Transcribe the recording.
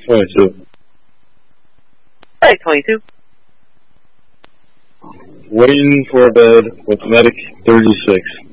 22. Alright, 22. Waiting for a bed with medic 36.